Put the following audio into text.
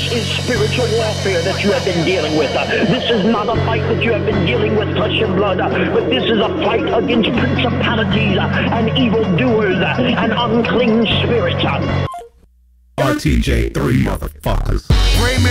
is spiritual warfare that you have been dealing with. This is not a fight that you have been dealing with flesh and blood, but this is a fight against principalities and evildoers and unclean spirits. RTJ3 motherfuckers.